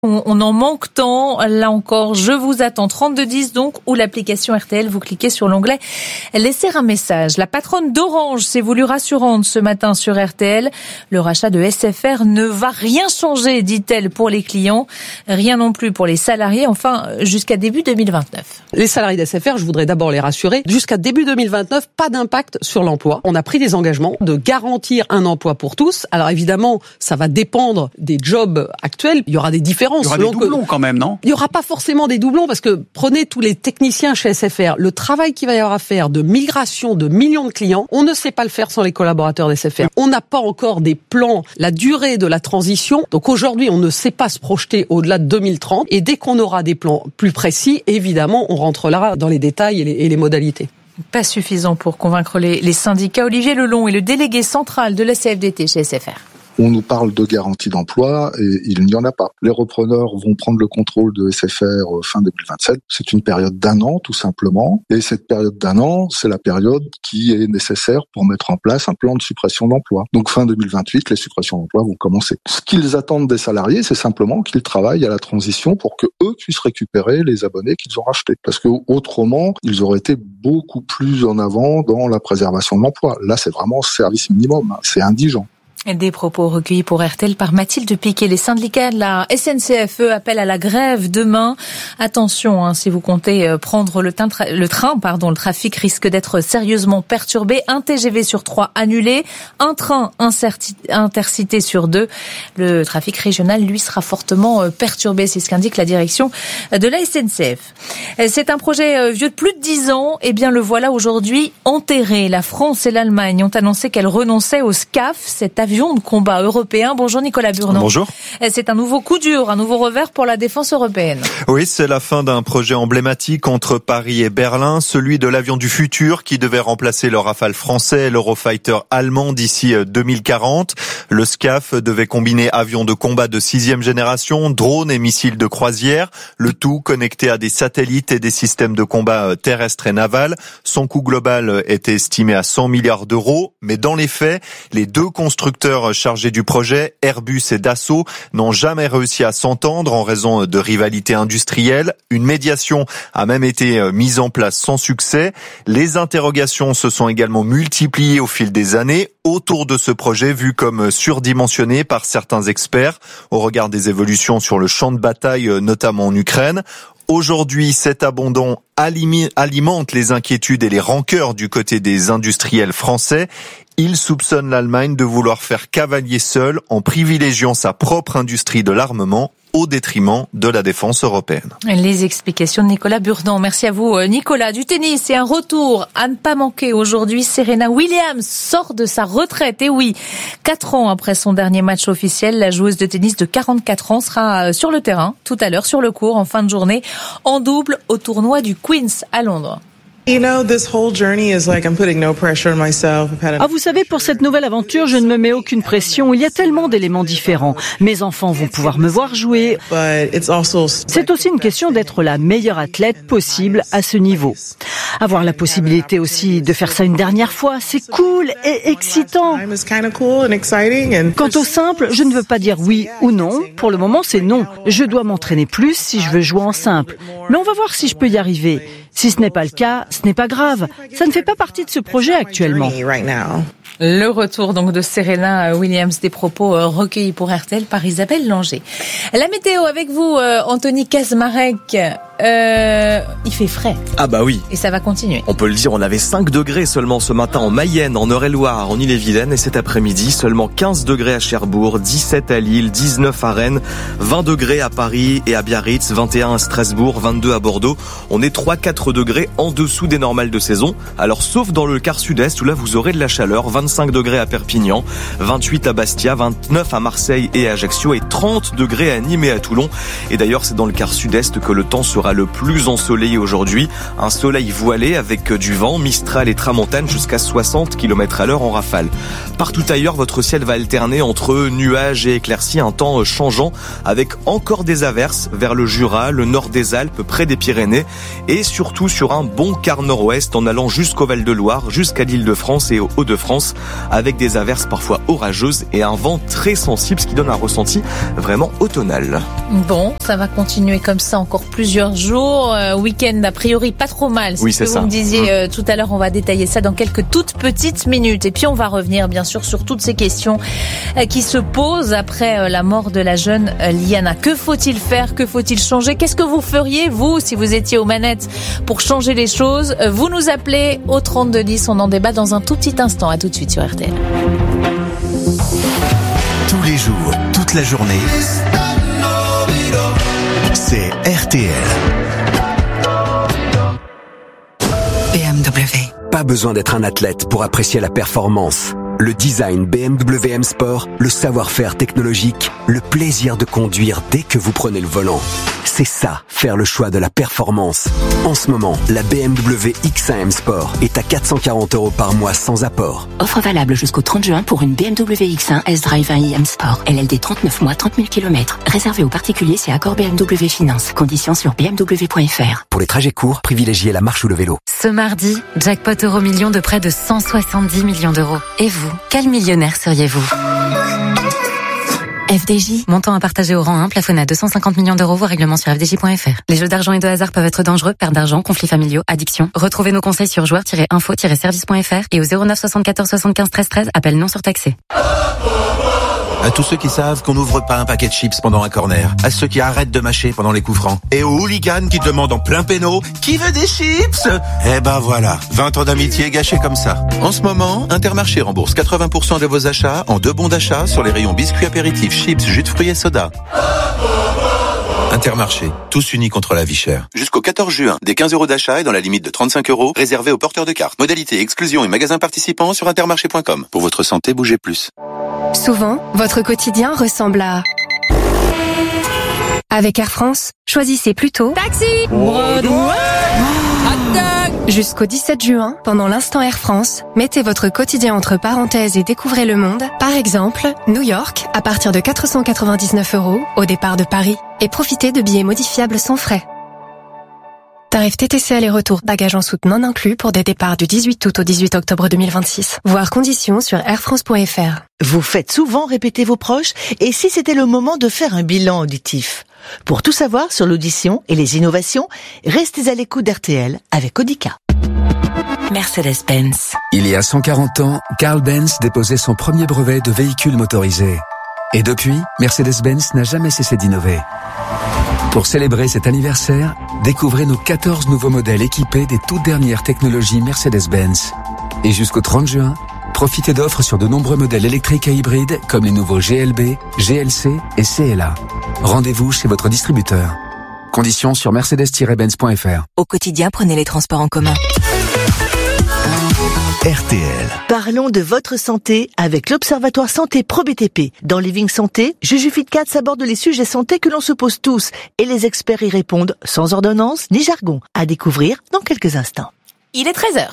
On en manque tant. Là encore, je vous attends. 3210 donc, ou l'application RTL. Vous cliquez sur l'onglet « Laisser un message ». La patronne d'Orange s'est voulue rassurante ce matin sur RTL. Le rachat de SFR ne va rien changer, dit-elle, pour les clients. Rien non plus pour les salariés, enfin, jusqu'à début 2029. Les salariés d'SFR, je voudrais d'abord les rassurer. Jusqu'à début 2029, pas d'impact sur l'emploi. On a pris des engagements de garantir un emploi pour tous. Alors évidemment, ça va dépendre des jobs actuels. Il y aura des différences. Il y aura des doublons quand même, non ? Il n'y aura pas forcément des doublons parce que prenez tous les techniciens chez SFR. Le travail qu'il va y avoir à faire de migration de millions de clients, on ne sait pas le faire sans les collaborateurs d'SFR. On n'a pas encore des plans, la durée de la transition. Donc aujourd'hui, on ne sait pas se projeter au-delà de 2030. Et dès qu'on aura des plans plus précis, évidemment, on rentrera dans les détails et les modalités. Pas suffisant pour convaincre les syndicats. Olivier Lelon est le délégué central de la CFDT chez SFR. On nous parle de garantie d'emploi et il n'y en a pas. Les repreneurs vont prendre le contrôle de SFR fin 2027. C'est une période d'1 an, tout simplement. Et cette période d'1 an, c'est la période qui est nécessaire pour mettre en place un plan de suppression d'emploi. Donc fin 2028, les suppressions d'emploi vont commencer. Ce qu'ils attendent des salariés, c'est simplement qu'ils travaillent à la transition pour que eux puissent récupérer les abonnés qu'ils ont rachetés. Parce que autrement, ils auraient été beaucoup plus en avant dans la préservation de l'emploi. Là, c'est vraiment service minimum. C'est indigent. Des propos recueillis pour RTL par Mathilde Piquet. Les syndicats de la SNCF appellent à la grève demain. Attention, si vous comptez prendre le train, le trafic risque d'être sérieusement perturbé. Un TGV sur 3 annulé, un train intercité sur 2. Le trafic régional, lui, sera fortement perturbé. C'est ce qu'indique la direction de la SNCF. C'est un projet vieux de plus de 10 ans. Eh bien, le voilà aujourd'hui enterré. La France et l'Allemagne ont annoncé qu'elles renonçaient au SCAF, cet avion de combat européen. Bonjour Nicolas Burnand. Bonjour. C'est un nouveau coup dur, un nouveau revers pour la défense européenne. Oui, c'est la fin d'un projet emblématique entre Paris et Berlin, celui de l'avion du futur qui devait remplacer le Rafale français et l'Eurofighter allemand d'ici 2040. Le SCAF devait combiner avions de combat de 6e génération, drones et missiles de croisière, le tout connecté à des satellites et des systèmes de combat terrestres et navals. Son coût global était estimé à 100 milliards d'euros, mais dans les faits, les deux constructeurs chargés du projet, Airbus et Dassault, n'ont jamais réussi à s'entendre en raison de rivalités industrielles. Une médiation a même été mise en place sans succès. Les interrogations se sont également multipliées au fil des années autour de ce projet vu comme surdimensionné par certains experts au regard des évolutions sur le champ de bataille, notamment en Ukraine. Aujourd'hui, cet abandon alimente les inquiétudes et les rancœurs du côté des industriels français. Il soupçonne l'Allemagne de vouloir faire cavalier seul en privilégiant sa propre industrie de l'armement au détriment de la défense européenne. Les explications de Nicolas Burnand. Merci à vous Nicolas. Du tennis et un retour à ne pas manquer aujourd'hui. Serena Williams sort de sa retraite. Et oui, 4 ans après son dernier match officiel, la joueuse de tennis de 44 ans sera sur le terrain tout à l'heure, sur le court, en fin de journée, en double au tournoi du Queen's à Londres. Vous savez, pour cette nouvelle aventure, je ne me mets aucune pression. Il y a tellement d'éléments différents. Mes enfants vont pouvoir me voir jouer. C'est aussi une question d'être la meilleure athlète possible à ce niveau. Avoir la possibilité aussi de faire ça une dernière fois, c'est cool et excitant. Quant au simple, je ne veux pas dire oui ou non. Pour le moment, c'est non. Je dois m'entraîner plus si je veux jouer en simple. Mais on va voir si je peux y arriver. Si ce n'est pas le cas, ce n'est pas grave. Ça ne fait pas partie de ce projet actuellement. Le retour donc de Serena Williams, des propos recueillis pour RTL par Isabelle Langer. La météo avec vous, Anthony Kazmarek. Il fait frais. Ah bah oui. Et ça va continuer. On peut le dire, on avait 5 degrés seulement ce matin en Mayenne, en Eure-et-Loire, en Ille-et-Vilaine. Et cet après-midi, seulement 15 degrés à Cherbourg, 17 à Lille, 19 à Rennes, 20 degrés à Paris et à Biarritz, 21 à Strasbourg, 22 à Bordeaux. On est 3-4 degrés en dessous des normales de saison. Alors sauf dans le quart sud-est où là vous aurez de la chaleur, 25 degrés à Perpignan, 28 à Bastia, 29 à Marseille et à Ajaccio et 30 degrés à Nîmes et à Toulon. Et d'ailleurs c'est dans le quart sud-est que le temps sera sera le plus ensoleillé aujourd'hui. Un soleil voilé avec du vent, Mistral et tramontane jusqu'à 60 km/h en rafale. Partout ailleurs, votre ciel va alterner entre nuages et éclaircies, un temps changeant avec encore des averses vers le Jura, le nord des Alpes, près des Pyrénées et surtout sur un bon quart nord-ouest en allant jusqu'au Val-de-Loire, jusqu'à l'Île-de-France et aux Hauts-de-France avec des averses parfois orageuses et un vent très sensible, ce qui donne un ressenti vraiment automnal. Bon, ça va continuer comme ça encore plusieurs jours. Week-end a priori pas trop mal. Oui, c'est ce que ça. Vous me disiez tout à l'heure, on va détailler ça dans quelques toutes petites minutes. Et puis on va revenir bien sûr sur toutes ces questions qui se posent après la mort de la jeune Liana. Que faut-il faire? Que faut-il changer? Qu'est-ce que vous feriez, vous, si vous étiez aux manettes pour changer les choses? Vous nous appelez au 3210. On en débat dans un tout petit instant. À tout de suite sur RTL. Tous les jours, toute la journée, c'est RTL. BMW. Pas besoin d'être un athlète pour apprécier la performance. Le design BMW M Sport, le savoir-faire technologique, le plaisir de conduire dès que vous prenez le volant. C'est ça, faire le choix de la performance. En ce moment, la BMW X1 M Sport est à 440 € par mois sans apport. Offre valable jusqu'au 30 juin pour une BMW X1 S-Drive 1i M Sport. LLD 39 mois, 30 000 km. Réservé aux particuliers, c'est accord BMW Finance. Conditions sur bmw.fr. Pour les trajets courts, privilégiez la marche ou le vélo. Ce mardi, jackpot Euro-Million de près de 170 millions d'euros. Et vous, quel millionnaire seriez-vous ? FDJ, montant à partager au rang 1, plafonné à 250 millions d'euros, vos règlements sur fdj.fr. Les jeux d'argent et de hasard peuvent être dangereux, perte d'argent, conflits familiaux, addiction. Retrouvez nos conseils sur joueurs-info-service.fr et au 09 74 75 13 13, appel non surtaxé. À tous ceux qui savent qu'on n'ouvre pas un paquet de chips pendant un corner, à ceux qui arrêtent de mâcher pendant les coups francs, et aux hooligans qui demandent en plein péno « Qui veut des chips ?» Eh ben voilà, 20 ans d'amitié gâchés comme ça. En ce moment, Intermarché rembourse 80% de vos achats en 2 bons d'achat sur les rayons biscuits apéritifs, chips, jus de fruits et soda. Intermarché, tous unis contre la vie chère. Jusqu'au 14 juin, des 15 € d'achat et dans la limite de 35 € réservés aux porteurs de cartes. Modalité, exclusion et magasins participants sur intermarché.com. Pour votre santé, bougez plus. Souvent, votre quotidien ressemble à... Avec Air France, choisissez plutôt Taxi Jusqu'au 17 juin, pendant l'instant Air France, mettez votre quotidien entre parenthèses et découvrez le monde. Par exemple, New York, à partir de 499 € au départ de Paris. Et profitez de billets modifiables sans frais. Tarif TTC aller-retour, bagages en soute non inclus pour des départs du 18 août au 18 octobre 2026. Voir conditions sur airfrance.fr. Vous faites souvent répéter vos proches, et si c'était le moment de faire un bilan auditif? Pour tout savoir sur l'audition et les innovations, restez à l'écoute d'RTL avec Audica. Mercedes-Benz. Il y a 140 ans, Carl Benz déposait son premier brevet de véhicule motorisé. Et depuis, Mercedes-Benz n'a jamais cessé d'innover. Pour célébrer cet anniversaire, découvrez nos 14 nouveaux modèles équipés des toutes dernières technologies Mercedes-Benz. Et jusqu'au 30 juin, profitez d'offres sur de nombreux modèles électriques et hybrides comme les nouveaux GLB, GLC et CLA. Rendez-vous chez votre distributeur. Conditions sur mercedes-benz.fr. Au quotidien, prenez les transports en commun. RTL. Parlons de votre santé avec l'Observatoire Santé Pro BTP. Dans Living Santé, Juju Fitcat aborde les sujets santé que l'on se pose tous et les experts y répondent sans ordonnance ni jargon. À découvrir dans quelques instants. Il est 13h.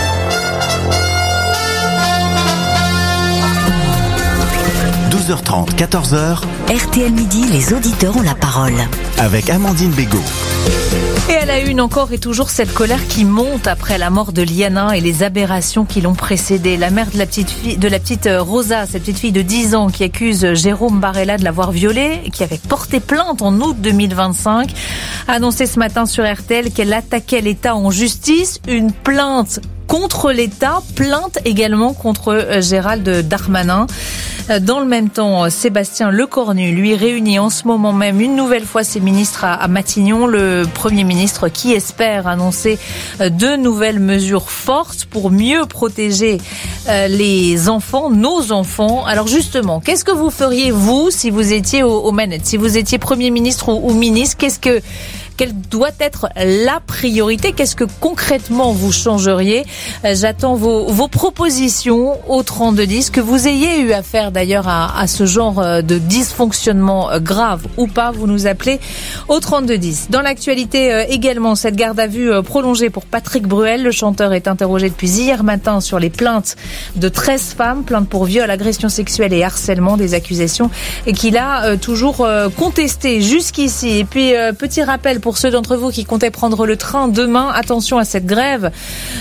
12h30, 14h. RTL Midi, les auditeurs ont la parole. Avec Amandine Bégaud. Et à la une encore et toujours cette colère qui monte après la mort de Liana et les aberrations qui l'ont précédée. La mère de la petite Rosa, cette petite fille de 10 ans qui accuse Jérôme Barella de l'avoir violée, qui avait porté plainte en août 2025, a annoncé ce matin sur RTL qu'elle attaquait l'État en justice. Une plainte contre l'État, plainte également contre Gérald Darmanin. Dans le même temps, Sébastien Lecornu, lui, réunit en ce moment même une nouvelle fois ses ministres à Matignon. Le Premier ministre qui espère annoncer de nouvelles mesures fortes pour mieux protéger les enfants, nos enfants. Alors justement, qu'est-ce que vous feriez, vous, si vous étiez aux manettes, si vous étiez Premier ministre ou ministre? Qu'est-ce quelle doit être la priorité? Qu'est-ce que concrètement vous changeriez? J'attends vos propositions au 3210, que vous ayez eu affaire d'ailleurs à ce genre de dysfonctionnement grave ou pas, vous nous appelez au 3210. Dans l'actualité également, cette garde à vue prolongée pour Patrick Bruel. Le chanteur est interrogé depuis hier matin sur les plaintes de 13 femmes, plaintes pour viol, agression sexuelle et harcèlement, des accusations qu'il a toujours contestées jusqu'ici. Et puis, petit rappel pour ceux d'entre vous qui comptaient prendre le train demain, attention à cette grève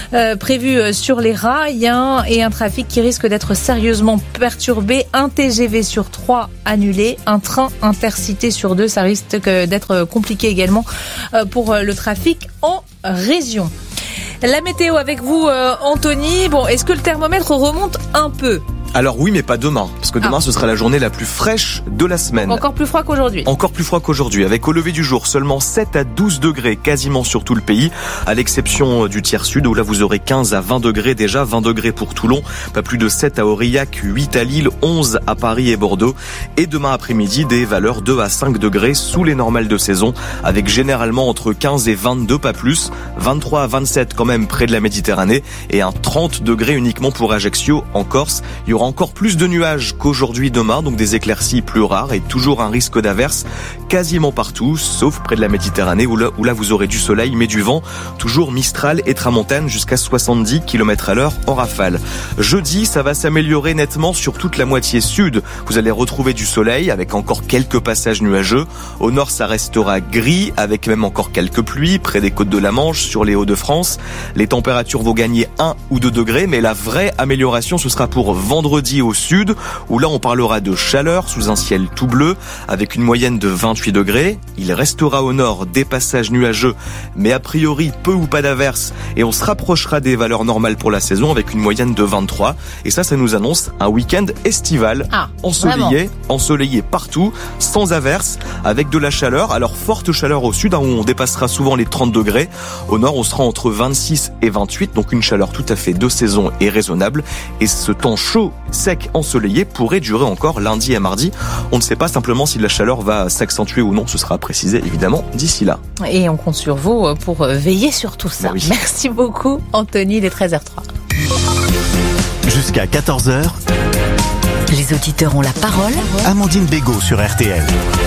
prévue sur les rails et un trafic qui risque d'être sérieusement perturbé. Un TGV sur 3 annulé, un train intercité sur 2, ça risque d'être compliqué également pour le trafic en région. La météo avec vous, Anthony. Bon, est-ce que le thermomètre remonte un peu ? Alors oui, mais pas demain, parce que demain ce sera la journée la plus fraîche de la semaine. Encore plus froid qu'aujourd'hui. Encore plus froid qu'aujourd'hui, avec au lever du jour seulement 7 à 12 degrés quasiment sur tout le pays, à l'exception du tiers sud où là vous aurez 15 à 20 degrés déjà, 20 degrés pour Toulon, pas plus de 7 à Aurillac, 8 à Lille, 11 à Paris et Bordeaux. Et demain après-midi, des valeurs 2 à 5 degrés sous les normales de saison, avec généralement entre 15 et 22, pas plus, 23 à 27 quand même près de la Méditerranée, et un 30 degrés uniquement pour Ajaccio en Corse. Il y aura encore plus de nuages qu'aujourd'hui, demain, donc des éclaircies plus rares et toujours un risque d'averse quasiment partout, sauf près de la Méditerranée où là vous aurez du soleil mais du vent, toujours Mistral et Tramontane jusqu'à 70 km à l'heure en rafale. Jeudi, ça va s'améliorer nettement sur toute la moitié sud. Vous allez retrouver du soleil avec encore quelques passages nuageux. Au nord, ça restera gris avec même encore quelques pluies près des côtes de la Manche, sur les Hauts-de-France. Les températures vont gagner 1 ou 2 degrés, mais la vraie amélioration, ce sera pour vendredi au sud, où là on parlera de chaleur sous un ciel tout bleu, avec une moyenne de 28 degrés. Il restera au nord des passages nuageux, mais a priori peu ou pas d'averses, et on se rapprochera des valeurs normales pour la saison avec une moyenne de 23. Et ça nous annonce un week-end estival, ensoleillé partout, sans averses, avec de la chaleur. Alors forte chaleur au sud, où on dépassera souvent les 30 degrés. Au nord, on sera entre 26 et 28, donc une chaleur tout à fait de saison et raisonnable. Et ce temps chaud, sec, ensoleillé pourrait durer encore lundi et mardi. On ne sait pas simplement si la chaleur va s'accentuer ou non. Ce sera précisé évidemment d'ici là. Et on compte sur vous pour veiller sur tout ça. Oui. Merci beaucoup, Anthony, il est 13h03. Jusqu'à 14h, les auditeurs ont la parole. Amandine Bégaud sur RTL.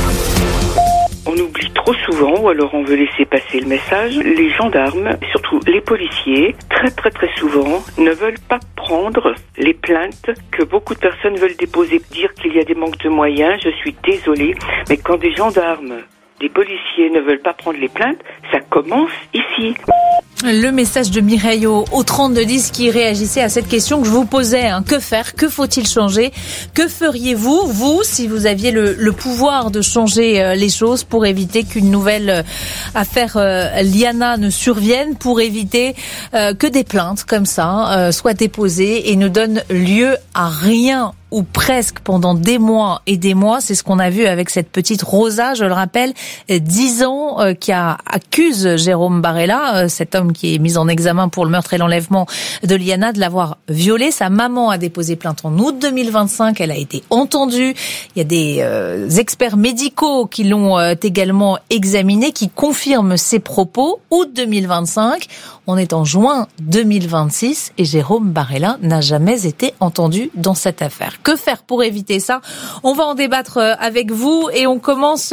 On oublie trop souvent, ou alors on veut laisser passer le message. Les gendarmes, surtout les policiers, très souvent, ne veulent pas prendre les plaintes que beaucoup de personnes veulent déposer. Dire qu'il y a des manques de moyens, je suis désolée, mais quand des gendarmes, des policiers ne veulent pas prendre les plaintes, ça commence ici. Le message de Mireille au 3210 qui réagissait à cette question que je vous posais. Que faire? Que faut-il changer? Que feriez-vous, vous, si vous aviez le pouvoir de changer les choses pour éviter qu'une nouvelle affaire Liana ne survienne, pour éviter que des plaintes comme ça soient déposées et ne donnent lieu à rien ou presque pendant des mois et des mois? C'est ce qu'on a vu avec cette petite Rosa, je le rappelle, 10 ans, qui accuse Jérôme Barella, cet homme qui est mis en examen pour le meurtre et l'enlèvement de Liana, de l'avoir violée. Sa maman a déposé plainte en août 2025, elle a été entendue. Il y a des experts médicaux qui l'ont également examinée, qui confirment ses propos. Août 2025, on est en juin 2026 et Jérôme Barella n'a jamais été entendu dans cette affaire. Que faire pour éviter ça? On va en débattre avec vous et on commence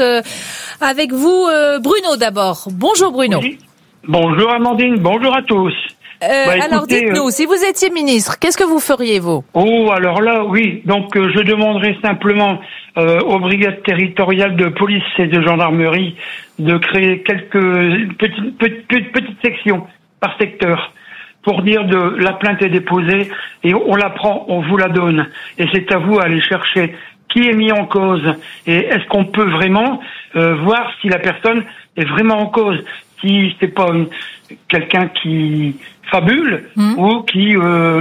avec vous, Bruno d'abord. Bonjour Bruno. Oui. Bonjour Amandine, bonjour à tous. Alors dites-nous, si vous étiez ministre, qu'est-ce que vous feriez vous? Oh, alors là, oui. Donc je demanderais simplement aux brigades territoriales de police et de gendarmerie de créer quelques petites sections par secteur, pour dire la plainte est déposée et on la prend, on vous la donne. Et c'est à vous à aller chercher qui est mis en cause et est-ce qu'on peut vraiment voir si la personne est vraiment en cause, si c'est pas quelqu'un qui fabule ou qui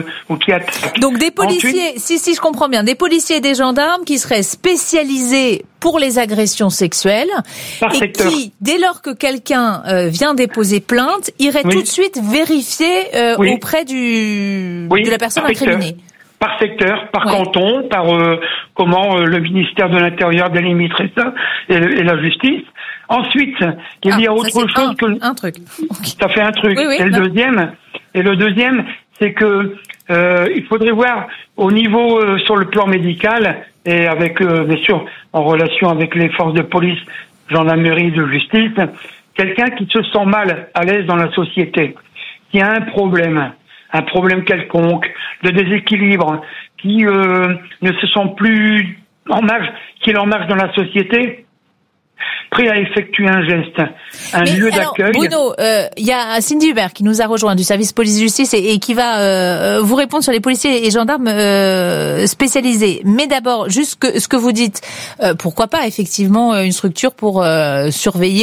attaque. Donc des policiers, si je comprends bien, des policiers et des gendarmes qui seraient spécialisés pour les agressions sexuelles et qui, dès lors que quelqu'un vient déposer plainte, iraient tout de suite vérifier auprès de la personne incriminée. Par secteur, par canton, par comment le ministère de l'Intérieur délimiterait ça et la justice. Ensuite, il y a autre chose que un truc. Okay. Ça fait un truc. Oui, et le deuxième, c'est que il faudrait voir au niveau sur le plan médical et avec bien sûr en relation avec les forces de police, gendarmerie, de justice, quelqu'un qui se sent mal à l'aise dans la société, qui a un problème quelconque, de déséquilibre, qui ne se sent plus en marge, qui est en marge dans la société, prêt à effectuer un geste, lieu d'accueil. Bruno, il y a Cindy Hubert qui nous a rejoint du service police-justice et qui va vous répondre sur les policiers et gendarmes spécialisés. Mais d'abord, juste ce que vous dites, pourquoi pas effectivement une structure pour surveiller